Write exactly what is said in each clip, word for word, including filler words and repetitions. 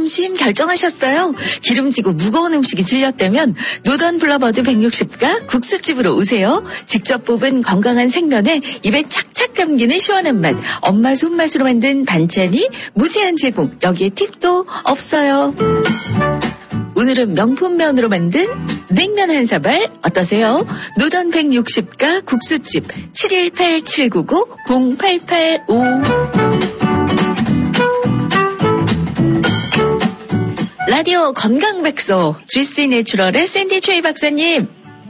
점심 결정하셨어요? 기름지고 무거운 음식이 질렸다면 노던 블러버드 백육십가 국수집으로 오세요. 직접 뽑은 건강한 생면에 입에 착착 감기는 시원한 맛. 엄마 손맛으로 만든 반찬이 무제한 제공. 여기에 팁도 없어요. 오늘은 명품면으로 만든 냉면 한 사발 어떠세요? 노던 백육십가 국수집 칠일팔칠구구 공팔팔오. 라디오 건강백서 주씨 내추럴의 샌디 최희 박사님.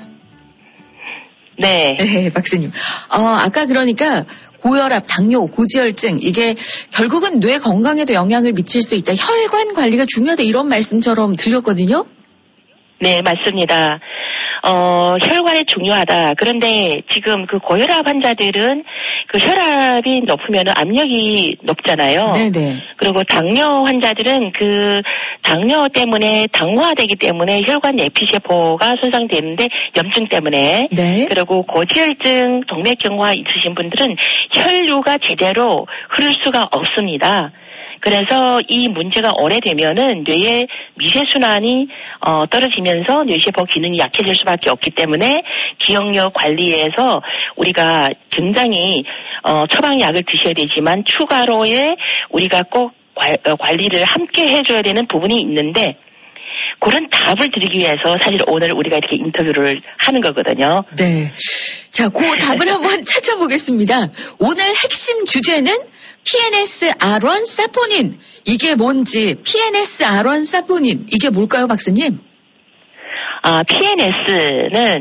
네. 네, 박사님. 어, 아까 그러니까 고혈압, 당뇨, 고지혈증 이게 결국은 뇌 건강에도 영향을 미칠 수 있다. 혈관 관리가 중요하다 이런 말씀처럼 들렸거든요. 네, 맞습니다. 어, 혈관이 중요하다. 그런데 지금 그 고혈압 환자들은 그 혈압이 높으면 압력이 높잖아요. 네네. 그리고 당뇨 환자들은 그 당뇨 때문에 당화되기 때문에 혈관 내피세포가 손상되는데 염증 때문에. 네. 그리고 고지혈증, 동맥경화 있으신 분들은 혈류가 제대로 흐를 수가 없습니다. 그래서 이 문제가 오래되면은 뇌의 미세순환이 어, 떨어지면서 뇌세포 기능이 약해질 수밖에 없기 때문에 기억력 관리에서 우리가 굉장히 어, 처방약을 드셔야 되지만 추가로의 우리가 꼭 관, 관리를 함께 해줘야 되는 부분이 있는데 그런 답을 드리기 위해서 사실 오늘 우리가 이렇게 인터뷰를 하는 거거든요. 네. 자, 그 답을 한번 찾아보겠습니다. 오늘 핵심 주제는 피엔에스알 원 사포닌. 이게 뭔지, 피엔에스알 원 사포닌. 이게 뭘까요, 박사님? 아, 피엔에스는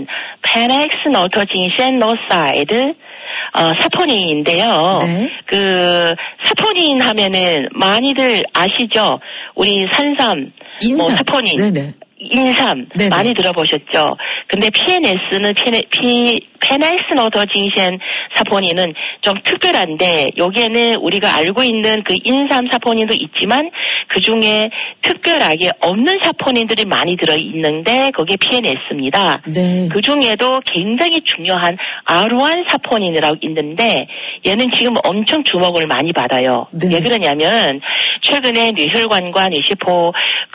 페넥스노토진센노사이드 어, 사포닌인데요. 네. 그 사포닌 하면은 많이들 아시죠? 우리 산삼, 인삼. 뭐 사포닌. 네네. 인삼 네네. 많이 들어보셨죠? 근데 피엔에스는 피네, 피, 페넥스노더징센 사포닌은 좀 특별한데 여기에는 우리가 알고 있는 그 인삼 사포닌도 있지만 그 중에 특별하게 없는 사포닌들이 많이 들어있는데 그게 피엔에스입니다. 네. 그 중에도 굉장히 중요한 알 원 사포닌이라고 있는데 얘는 지금 엄청 주목을 많이 받아요. 네. 왜 그러냐면 최근에 뇌혈관과 뇌세포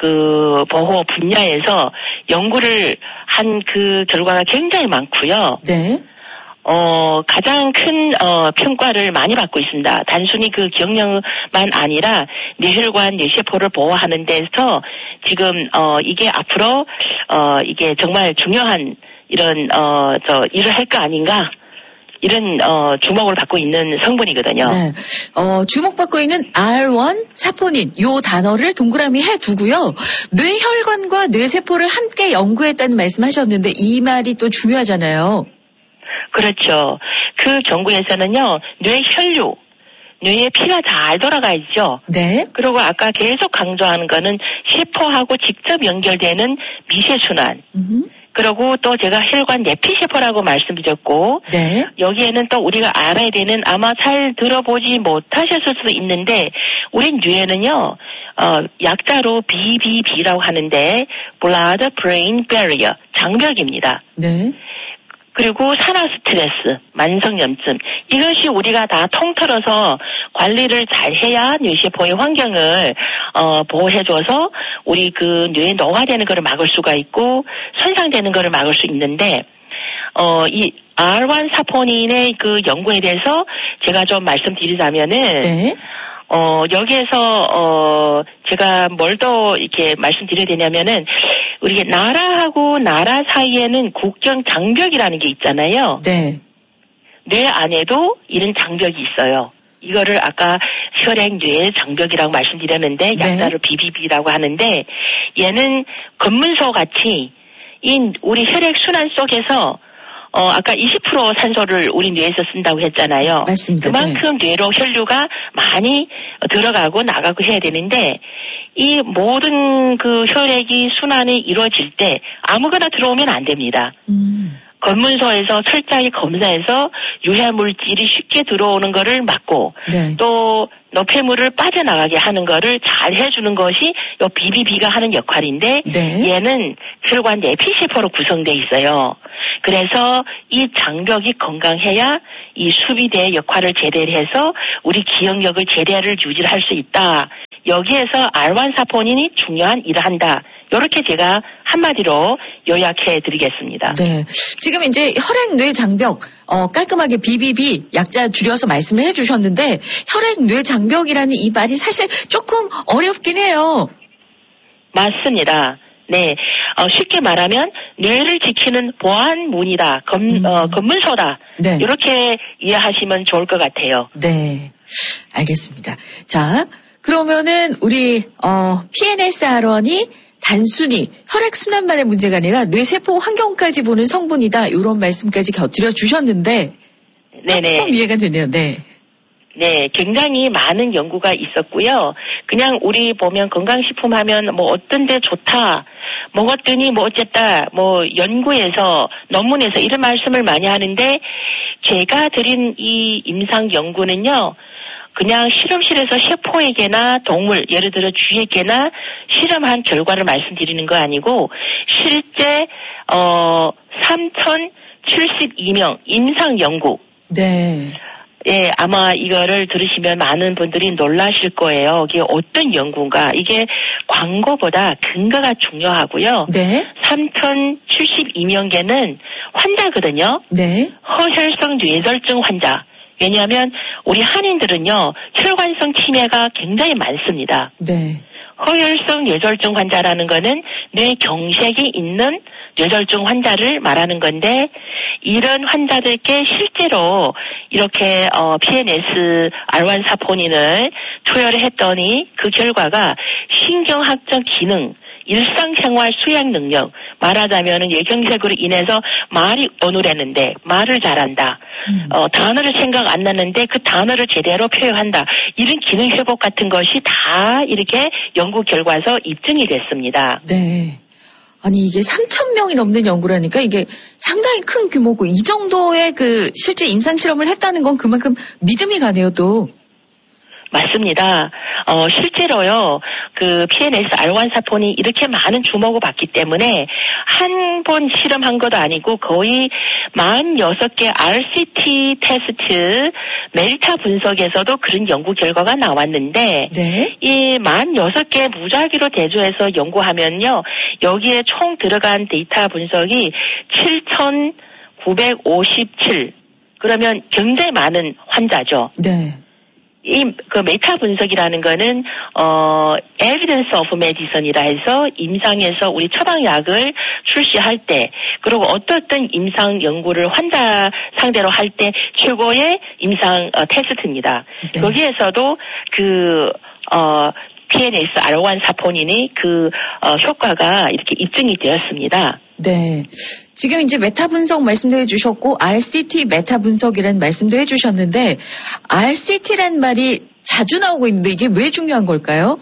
그 보호 분야에 에서 연구를 한 그 결과가 굉장히 많고요. 네. 어, 가장 큰, 어, 평가를 많이 받고 있습니다. 단순히 그 기억력만 아니라 뇌혈관, 뇌세포를 보호하는 데서 지금, 어, 이게 앞으로, 어, 이게 정말 중요한 이런, 어, 저, 일을 할 거 아닌가? 이런 어, 주목을 받고 있는 성분이거든요. 네, 어, 주목받고 있는 알 원 사포닌 요 단어를 동그라미 해두고요. 뇌혈관과 뇌세포를 함께 연구했다는 말씀하셨는데 이 말이 또 중요하잖아요. 그렇죠. 그 연구에서는요. 뇌혈류, 뇌에 피가 잘 돌아가 있죠. 네. 그리고 아까 계속 강조하는 거는 세포하고 직접 연결되는 미세순환. 음흠. 그리고 또 제가 혈관 내피세포라고 말씀드렸고 네. 여기에는 또 우리가 알아야 되는 아마 잘 들어보지 못하셨을 수도 있는데 우리 뇌에는요 어, 약자로 비비비라고 하는데 Blood Brain Barrier 장벽입니다. 네. 그리고 산화 스트레스, 만성염증 이것이 우리가 다 통틀어서 관리를 잘 해야 뇌세포의 환경을 어, 보호해줘서 우리 그 뇌에 노화되는 것을 막을 수가 있고 손상되는 것을 막을 수 있는데 어, 이 알 원 사포닌의 그 연구에 대해서 제가 좀 말씀드리자면은 네. 어, 여기에서 어, 제가 뭘 더 이렇게 말씀드려야 되냐면은 우리 나라하고 나라 사이에는 국경 장벽이라는 게 있잖아요. 네. 뇌 안에도 이런 장벽이 있어요. 이거를 아까 혈액 뇌 장벽이라고 말씀드렸는데 네. 약자를 비비비라고 하는데 얘는 검문소 같이 이 우리 혈액 순환 속에서 어 아까 이십 퍼센트 산소를 우리 뇌에서 쓴다고 했잖아요. 맞습니다. 그만큼 네. 뇌로 혈류가 많이 들어가고 나가고 해야 되는데 이 모든 그 혈액이 순환이 이루어질 때 아무거나 들어오면 안 됩니다. 음. 검문소에서 철저하게 검사해서 유해물질이 쉽게 들어오는 거를 막고 네. 또 노폐물을 빠져나가게 하는 거를 잘 해주는 것이 요 비비비가 하는 역할인데 네. 얘는 혈관 내피세포로 구성되어 있어요. 그래서 이 장벽이 건강해야 이 수비대의 역할을 제대로 해서 우리 기억력을 제대로 유지할 수 있다. 여기에서 알 원 사포닌이 중요한 일을 한다. 이렇게 제가 한마디로 요약해 드리겠습니다. 네. 지금 이제 혈액뇌장벽, 어, 깔끔하게 비비비 약자 줄여서 말씀을 해 주셨는데, 혈액뇌장벽이라는 이 말이 사실 조금 어렵긴 해요. 맞습니다. 네. 어, 쉽게 말하면, 뇌를 지키는 보안문이다. 검, 음. 어, 검문소다. 네. 이렇게 이해하시면 좋을 것 같아요. 네. 알겠습니다. 자, 그러면은 우리, 어, 피엔에스알원이 단순히 혈액순환만의 문제가 아니라 뇌세포 환경까지 보는 성분이다. 이런 말씀까지 곁들여 주셨는데 네네. 조금 이해가 되네요. 네. 네, 굉장히 많은 연구가 있었고요. 그냥 우리 보면 건강식품 하면 뭐 어떤 데 좋다, 먹었더니 뭐 어쨌다, 뭐 연구에서, 논문에서 이런 말씀을 많이 하는데 제가 드린 이 임상 연구는요. 그냥 실험실에서 세포에게나 동물, 예를 들어 쥐에게나 실험한 결과를 말씀드리는 거 아니고 실제 어 삼천칠십이 명 임상 연구. 네. 예, 아마 이거를 들으시면 많은 분들이 놀라실 거예요. 이게 어떤 연구인가. 이게 광고보다 근거가 중요하고요. 네. 삼천칠십이 명계는 환자거든요. 네. 허혈성 뇌졸중 환자. 왜냐하면 우리 한인들은요, 혈관성 치매가 굉장히 많습니다. 네. 허혈성 뇌졸중 환자라는 거는 뇌경색이 있는 뇌졸중 환자를 말하는 건데, 이런 환자들께 실제로 이렇게 어, 피엔에스알 원 사포닌을 투여를 했더니 그 결과가 신경학적 기능, 일상생활 수행 능력, 말하자면 뇌경색으로 인해서 말이 어눌했는데 말을 잘한다. 음. 어, 단어를 생각 안 나는데 그 단어를 제대로 표현한다. 이런 기능 회복 같은 것이 다 이렇게 연구 결과서 입증이 됐습니다. 네. 아니 이게 삼천 명이 넘는 연구라니까 이게 상당히 큰 규모고 이 정도의 그 실제 임상 실험을 했다는 건 그만큼 믿음이 가네요 또. 맞습니다. 어, 실제로요, 그 피엔에스알 원 사포닌이 이렇게 많은 주목을 받기 때문에 한 번 실험한 것도 아니고 거의 사십육 개 알씨티 테스트 멜타 분석에서도 그런 연구 결과가 나왔는데, 네. 이 사십육 개 무작위로 대조해서 연구하면요, 여기에 총 들어간 데이터 분석이 칠천구백오십칠, 그러면 굉장히 많은 환자죠. 네. 이, 그, 메타 분석이라는 거는, 어, evidence of medicine이라 해서 임상에서 우리 처방약을 출시할 때, 그리고 어떤 임상 연구를 환자 상대로 할 때 최고의 임상 어, 테스트입니다. 네. 거기에서도 그, 어, 피엔에스알 원 사포닌이 그, 어, 효과가 이렇게 입증이 되었습니다. 네. 지금 이제 메타 분석 말씀도 해주셨고, 알씨티 메타 분석이라는 말씀도 해주셨는데, 알씨티란 말이 자주 나오고 있는데 이게 왜 중요한 걸까요?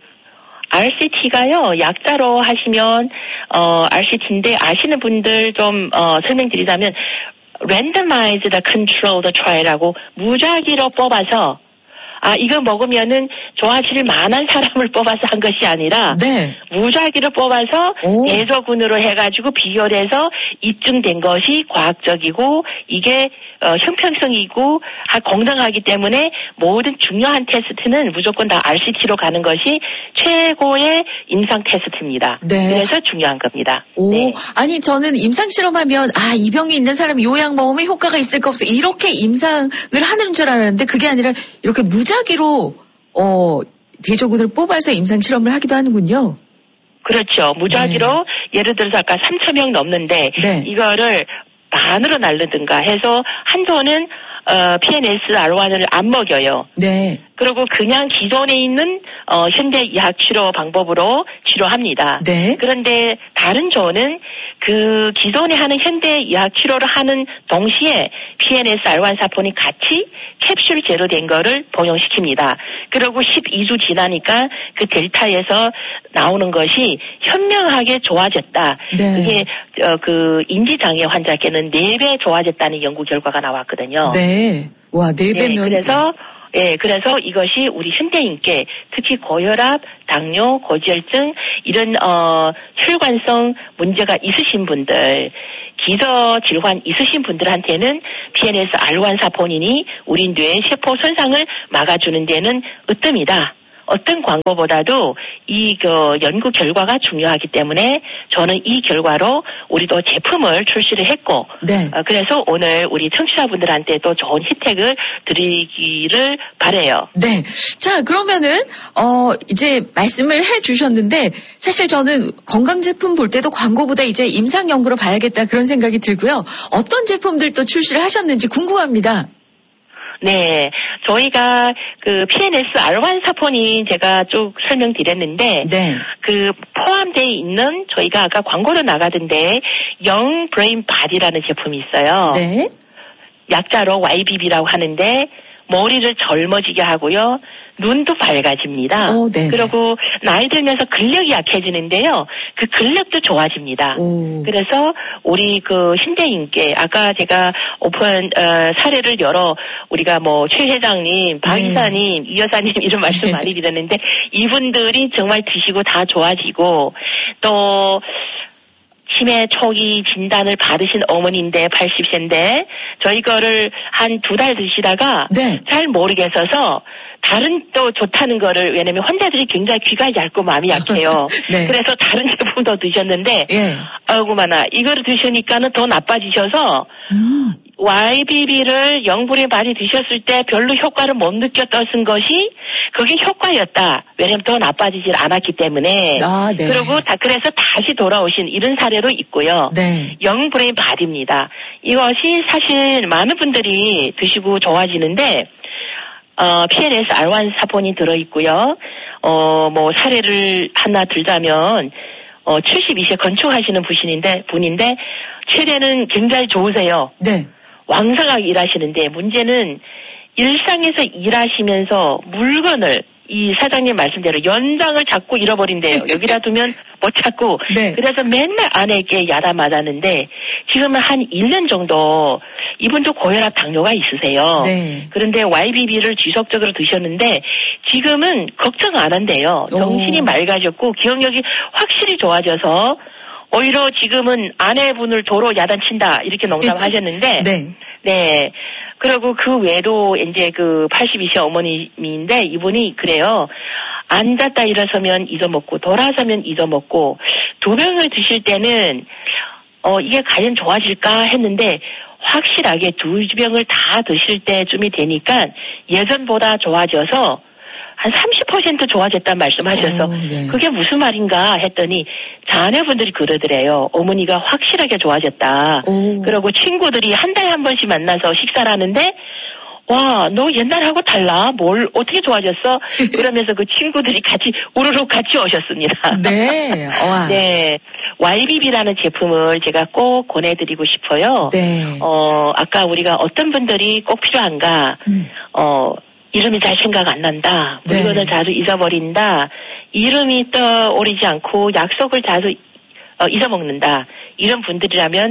알씨티가요, 약자로 하시면, 어, 알씨티인데 아시는 분들 좀, 어, 설명드리자면, randomized controlled trial이라고 무작위로 뽑아서, 아, 이거 먹으면은 좋아질 만한 사람을 뽑아서 한 것이 아니라, 네. 무작위로 뽑아서 대소군으로 해가지고 비교해서 입증된 것이 과학적이고, 이게 어, 형평성이고 공정하기 때문에 모든 중요한 테스트는 무조건 다 알씨티로 가는 것이 최고의 임상 테스트입니다. 네. 그래서 중요한 겁니다. 오, 네. 아니 저는 임상 실험하면 아, 이 병이 있는 사람이 요 약 먹으면 효과가 있을까 없어 이렇게 임상을 하는 줄 알았는데 그게 아니라 이렇게 무작위로 어, 대조군을 뽑아서 임상 실험을 하기도 하는군요. 그렇죠. 무작위로 네. 예를 들어서 아까 삼천 명 넘는데 네. 이거를 반으로 날르든가 해서 한도는 어, 피엔에스알 원을 안 먹여요. 네. 그리고 그냥 기존에 있는 어, 현대 의학 치료 방법으로 치료합니다. 네. 그런데 다른 조는 그 기존에 하는 현대 의학 치료를 하는 동시에 피엔에스알 원 사포닌이 같이 캡슐 제로된 거를 복용시킵니다. 그리고 십이 주 지나니까 그 델타에서 나오는 것이 현명하게 좋아졌다. 네. 그게 어, 그 인지장애 환자께는 네 배 좋아졌다는 연구 결과가 나왔거든요. 네. 와, 네 배면. 네, 그래서 예, 그래서 이것이 우리 현대인께 특히 고혈압, 당뇨, 고지혈증 이런 어 혈관성 문제가 있으신 분들, 기저 질환 있으신 분들한테는 피엔에스알 원 사포닌이 우리 뇌의 세포 손상을 막아주는 데는 으뜸이다. 어떤 광고보다도 이 그 연구 결과가 중요하기 때문에 저는 이 결과로 우리도 제품을 출시를 했고 네. 어, 그래서 오늘 우리 청취자분들한테 또 좋은 혜택을 드리기를 바라요. 네. 자, 그러면은 어 이제 말씀을 해 주셨는데 사실 저는 건강 제품 볼 때도 광고보다 이제 임상 연구로 봐야겠다 그런 생각이 들고요. 어떤 제품들 또 출시를 하셨는지 궁금합니다. 네, 저희가 그 피엔에스 알 원 사포닌 제가 쭉 설명드렸는데 네. 그 포함되어 있는 저희가 아까 광고로 나가던데 영 브레인 바디라는 제품이 있어요. 네. 약자로 와이비비라고 하는데 머리를 젊어지게 하고요. 눈도 밝아집니다. 오, 그리고 나이 들면서 근력이 약해지는데요. 그 근력도 좋아집니다. 오. 그래서 우리 그 신대인께 아까 제가 오픈 어, 사례를 열어 우리가 뭐 최 회장님, 박 네. 이사님, 이 여사님 이런 말씀 많이 드렸는데 이분들이 정말 드시고 다 좋아지고 또 치매 초기 진단을 받으신 어머니인데 팔십 세인데 저희 거를 한 두 달 드시다가 네. 잘 모르겠어서 다른 또 좋다는 거를 왜냐면 환자들이 굉장히 귀가 얇고 마음이 약해요. 네. 그래서 다른 제품도 드셨는데 예. 아이고마나 이거를 드시니까는 더 나빠지셔서 음. 와이비비를 영분에 많이 드셨을 때 별로 효과를 못 느꼈던 것이 그게 효과였다. 왜냐면 더 나빠지질 않았기 때문에. 아, 네. 그리고 다 그래서 다시 돌아오신 이런 사례도 있고요. 네. 영브레인 바디입니다. 이것이 사실 많은 분들이 드시고 좋아지는데 어, 피엔에스 알 원 사본이 들어있고요. 어, 뭐 사례를 하나 들자면 어, 칠십이 세 건축하시는 분인데 분인데 체력은 굉장히 좋으세요. 네. 왕성하게 일하시는데 문제는 일상에서 일하시면서 물건을 이 사장님 말씀대로 연장을 자꾸 잃어버린대요. 여기다 두면 못 찾고. 네. 그래서 맨날 아내에게 야단 맞았는데 지금은 한 일 년 정도 이분도 고혈압 당뇨가 있으세요. 네. 그런데 와이비비를 지속적으로 드셨는데 지금은 걱정 안 한대요. 정신이 오. 맑아졌고 기억력이 확실히 좋아져서 오히려 지금은 아내분을 도로 야단친다 이렇게 농담하셨는데 네. 네. 그리고 그 외에도 이제 그 팔십이 세 어머님인데 이분이 그래요. 앉았다 일어서면 잊어먹고 돌아서면 잊어먹고 두 병을 드실 때는 어 이게 과연 좋아질까 했는데 확실하게 두 병을 다 드실 때쯤이 되니까 예전보다 좋아져서 한 삼십 퍼센트 좋아졌다는 말씀하셔서 오, 네. 그게 무슨 말인가 했더니 자녀분들이 그러더래요. 어머니가 확실하게 좋아졌다. 오. 그리고 친구들이 한 달에 한 번씩 만나서 식사를 하는데 와, 너 옛날하고 달라. 뭘 어떻게 좋아졌어? 그러면서 그 친구들이 같이 우르르 같이 오셨습니다. 네. 와. 네. 와이비비라는 제품을 제가 꼭 권해드리고 싶어요. 네. 어, 아까 우리가 어떤 분들이 꼭 필요한가? 음. 어, 이름이 잘 생각 안 난다. 물건을 네. 자주 잊어버린다. 이름이 떠오르지 않고 약속을 자주 어, 잊어먹는다. 이런 분들이라면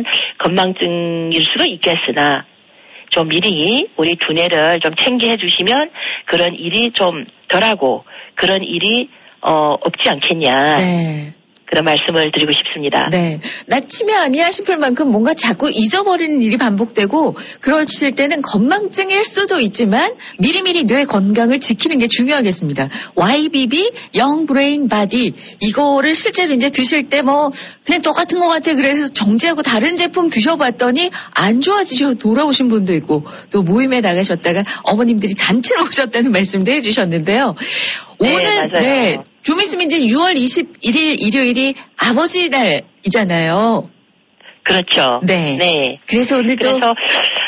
건망증일 수도 있겠으나 좀 미리 우리 두뇌를 좀 챙겨해 주시면 그런 일이 좀 덜하고 그런 일이 어, 없지 않겠냐. 네. 그런 말씀을 드리고 싶습니다. 네. 나 치매 아니야 싶을 만큼 뭔가 자꾸 잊어버리는 일이 반복되고 그러실 때는 건망증일 수도 있지만 미리미리 뇌 건강을 지키는 게 중요하겠습니다. 와이비비 영 브레인 바디 이거를 실제로 이제 드실 때 뭐 그냥 똑같은 것 같아 그래서 정지하고 다른 제품 드셔봤더니 안 좋아지셔 돌아오신 분도 있고 또 모임에 나가셨다가 어머님들이 단체로 오셨다는 말씀도 해주셨는데요. 네, 오늘 맞아요. 네. 좀 있으면 이제 유월 이십일일 일요일이 아버지 날이잖아요. 그렇죠. 네. 네. 그래서 오늘 또 그래서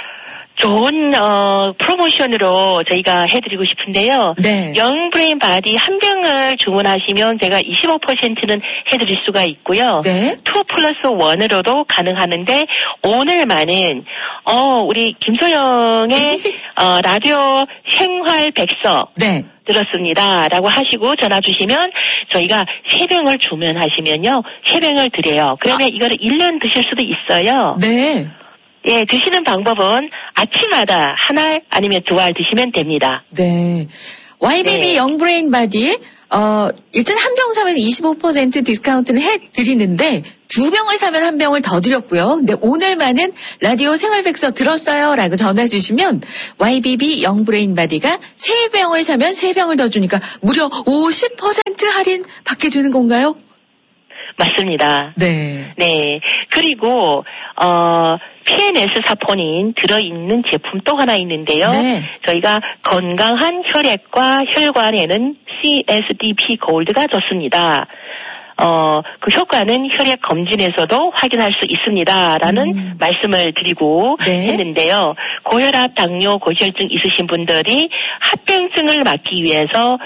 좋은 어, 프로모션으로 저희가 해드리고 싶은데요. 네. 영 브레인 바디 한 병을 주문하시면 제가 이십오 퍼센트는 해드릴 수가 있고요. 네. 투 플러스 원으로도 가능하는데 오늘만은 어, 우리 김소영의 어, 라디오 생활 백서 네. 들었습니다. 라고 하시고 전화 주시면 저희가 세 병을 주문하시면요. 세 병을 드려요. 그러면 아. 이거를 일 년 드실 수도 있어요. 네. 예, 드시는 방법은 아침마다 한 알 아니면 두 알 드시면 됩니다. 네. 와이비비 네. 영 브레인 바디 어, 일단 한 병 사면 이십오 퍼센트 디스카운트는 해드리는데 두 병을 사면 한 병을 더 드렸고요. 근데 오늘만은 라디오 생활백서 들었어요 라고 전화 주시면 와이비비 영브레인 바디가 세 병을 사면 세 병을 더 주니까 무려 오십 퍼센트 할인 받게 되는 건가요? 맞습니다. 네. 네. 그리고 어 피엔에스 사포닌 들어있는 제품 또 하나 있는데요. 네. 저희가 건강한 혈액과 혈관에는 씨에스디피 골드가 좋습니다. 어, 그 효과는 혈액 검진에서도 확인할 수 있습니다라는 음. 말씀을 드리고 네. 했는데요. 고혈압, 당뇨, 고지혈증 있으신 분들이 합병증을 막기 위해서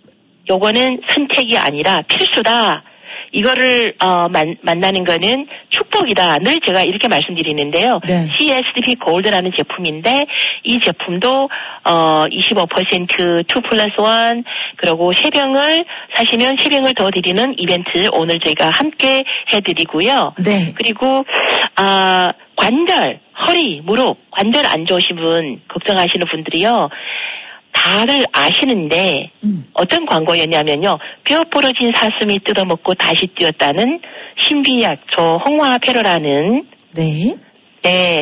요거는 선택이 아니라 필수다. 이거를 어, 만, 만나는 거는 축복이다. 늘 제가 이렇게 말씀드리는데요. 네. 씨에스디피 골드라는 제품인데 이 제품도 어, 이십오 퍼센트 투 플러스 원 그리고 세 병을 사시면 세 병을 더 드리는 이벤트 오늘 저희가 함께 해드리고요. 네. 그리고 아, 관절, 허리, 무릎, 관절 안 좋으신 분 걱정하시는 분들이요. 다들 아시는데 음. 어떤 광고였냐면요. 뼈 부러진 사슴이 뜯어먹고 다시 뛰었다는 신비약초 홍화페로라는 네. 네.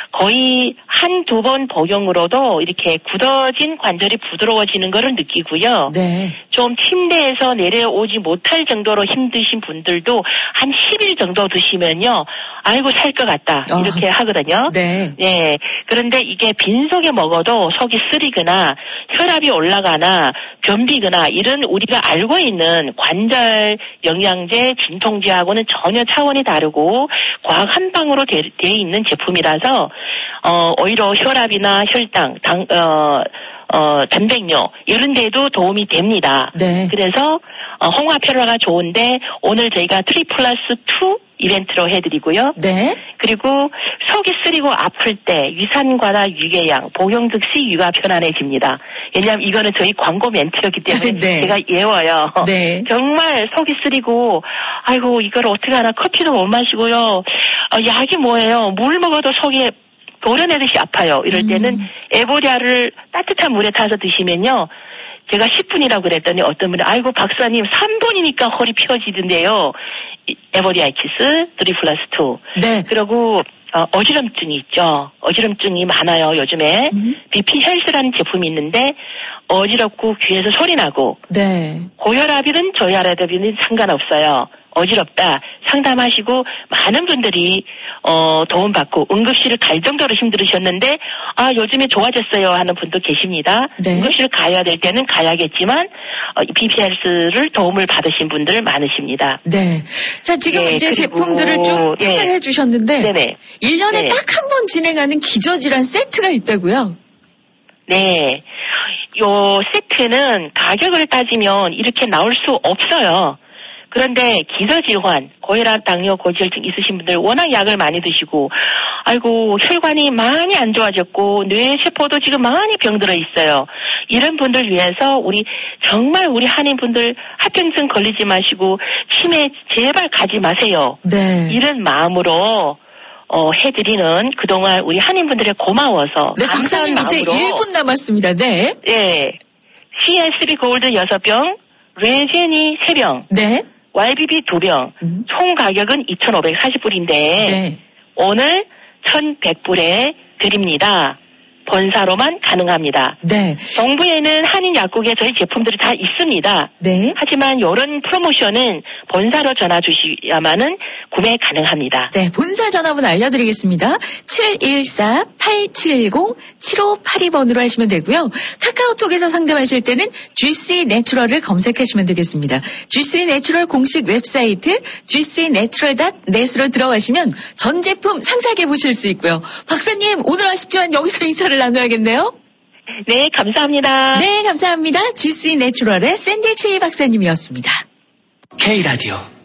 거의 한두 번 복용으로도 이렇게 굳어진 관절이 부드러워지는 것을 느끼고요. 네. 좀 침대에서 내려오지 못할 정도로 힘드신 분들도 한 십 일 정도 드시면요. 아이고 살 것 같다. 어. 이렇게 하거든요. 네. 네. 그런데 이게 빈속에 먹어도 속이 쓰리거나 혈압이 올라가나 변비거나 이런 우리가 알고 있는 관절 영양제, 진통제하고는 전혀 차원이 다르고 과학 한방으로 되어 있는 제품이라서 어, 오히려 혈압이나 혈당, 당, 어, 어, 단백뇨 이런 데도 도움이 됩니다. 네. 그래서 어, 홍화페로가 좋은데 오늘 저희가 삼 플러스 이 이벤트로 해드리고요. 네. 그리고 속이 쓰리고 아플 때 위산과다 유궤양 복용 즉시 위가 편안해집니다. 왜냐하면 이거는 저희 광고 멘트였기 때문에 네. 제가 외워요. 네. 정말 속이 쓰리고 아이고 이걸 어떻게 하나 커피도 못 마시고요. 어, 약이 뭐예요? 물 먹어도 속이 도려내듯이 아파요. 이럴 때는 음. 에보리아를 따뜻한 물에 타서 드시면요. 제가 십 분이라고 그랬더니 어떤 분이 아이고 박사님 삼 분이니까 허리 펴지던데요. 에버리아이티스 삼 플러스 이. 네. 그리고 어, 어지럼증이 있죠. 어지럼증이 많아요 요즘에. 음. 비피 헬스라는 제품이 있는데 어지럽고 귀에서 소리 나고. 네. 고혈압이든 저혈압이든 상관없어요. 어지럽다 상담하시고 많은 분들이 어, 도움받고 응급실을 갈 정도로 힘들으셨는데 아 요즘에 좋아졌어요 하는 분도 계십니다. 네. 응급실을 가야 될 때는 가야겠지만 어, 비피헬스를 도움을 받으신 분들 많으십니다. 네. 자 지금 네, 이제 그리고, 제품들을 쭉 소개해 네. 주셨는데 네네. 일 년에 네. 딱 한 번 진행하는 기저질환 세트가 있다고요? 네. 요 세트는 가격을 따지면 이렇게 나올 수 없어요. 그런데 기저질환, 고혈압, 당뇨, 고지혈증 있으신 분들 워낙 약을 많이 드시고 아이고 혈관이 많이 안 좋아졌고 뇌세포도 지금 많이 병들어 있어요. 이런 분들 위해서 우리 정말 우리 한인분들 합병증 걸리지 마시고 치매 제발 가지 마세요. 네. 이런 마음으로 어, 해드리는 그동안 우리 한인분들의 고마워서 네, 박사님 이제 일 분 남았습니다. 네. 네. 씨에스비 골드 여섯 병, 레제니 세 병. 네. 와이비비 두 병, 음. 총 가격은 이천오백사십 불인데 네. 오늘 천백 불에 드립니다. 본사로만 가능합니다. 네. 정부에는 한인 약국에 저희 제품들이 다 있습니다. 네. 하지만 이런 프로모션은 본사로 전화 주셔야만은 구매 가능합니다. 네, 본사 전화번호 알려드리겠습니다. 칠일사 팔칠공 칠오팔이 번으로 하시면 되고요. 카카오톡에서 상담하실 때는 지씨 내추럴을 검색하시면 되겠습니다. 지씨 내추럴 공식 웹사이트 지씨 내추럴 닷 넷으로 들어가시면 전 제품 상세하게 보실 수 있고요. 박사님 오늘 아쉽지만 여기서 인사를 나눠야겠네요. 네, 감사합니다. 네, 감사합니다. 지씨 내추럴의 샌디 최희 박사님이었습니다. K라디오